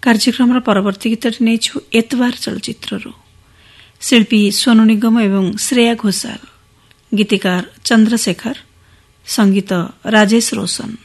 କାର୍ଯ୍ୟକ୍ରମର ପରବର୍ତ୍ତୀ ଗୀତଟି ନେଇଛୁ ଏତବାର ଚଳଚ୍ଚିତ୍ରରୁ। ଶିଳ୍ପୀ ସୋନୁ ନିଗମ ଏବଂ ଶ୍ରେୟା ଘୋଷାଲ, ଗୀତିକାର ଚନ୍ଦ୍ରଶେଖର, ସଙ୍ଗୀତ ରାଜେଶ ରୋଶନ।